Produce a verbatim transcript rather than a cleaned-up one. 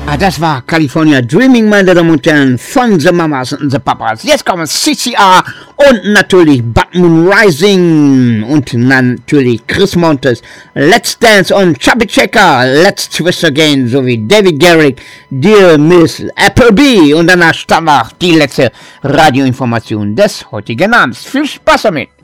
Ah, das war California Dreaming, meine Damen und Herren, von The Mamas und The Papas. Jetzt kommen C C R und natürlich Bad Moon Rising und natürlich Chris Montes, Let's Dance und Chubby Checker, Let's Twist Again, sowie David Garrick, Dear Miss Appleby und danach stand noch die letzte Radioinformation des heutigen Abends. Viel Spaß damit!